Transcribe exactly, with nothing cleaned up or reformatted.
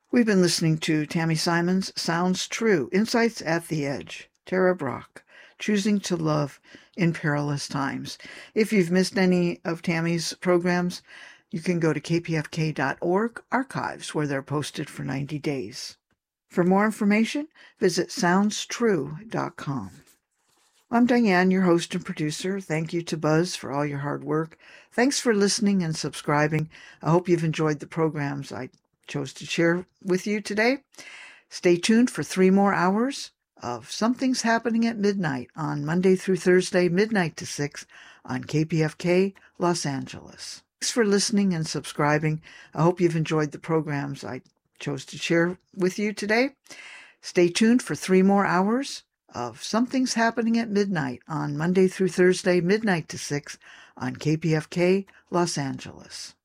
We've been listening to Tammy Simons' Sounds True, Insights at the Edge, Tara Brock, Choosing to Love in Perilous Times. If you've missed any of Tammy's programs, you can go to k p f k dot org archives, where they're posted for ninety days. For more information, visit sounds true dot com. I'm Diane, your host and producer. Thank you to Buzz for all your hard work. Thanks for listening and subscribing. I hope you've enjoyed the programs I chose to share with you today. Stay tuned for three more hours of Something's Happening at Midnight on Monday through Thursday, midnight to six on K P F K Los Angeles. Thanks for listening and subscribing. I hope you've enjoyed the programs I chose to share with you today. Stay tuned for three more hours of Something's Happening at Midnight on Monday through Thursday, midnight to six on K P F K Los Angeles.